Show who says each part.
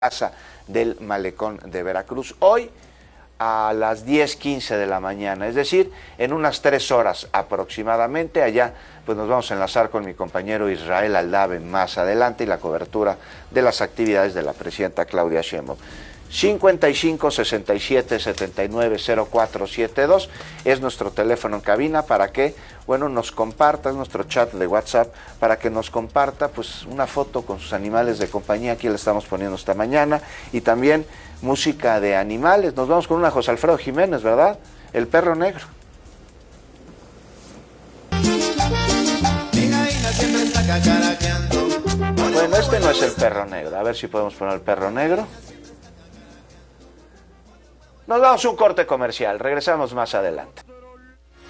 Speaker 1: Plaza del Malecón de Veracruz. Hoy a las 10:15 de la mañana, es decir, en unas 3 horas aproximadamente. Allá pues nos vamos a enlazar con mi compañero Israel Aldave más adelante y la cobertura de las actividades de la presidenta Claudia Sheinbaum. 55 67 79 0472 es nuestro teléfono en cabina para que, bueno, nos comparta, es nuestro chat de WhatsApp, para que nos comparta pues una foto con sus animales de compañía. Aquí la estamos poniendo esta mañana, y también música de animales. Nos vamos con una José Alfredo Jiménez, ¿verdad? El perro negro. Bueno, este no es el perro negro. A ver si podemos poner el perro negro. Nos vamos a un corte comercial, regresamos más adelante.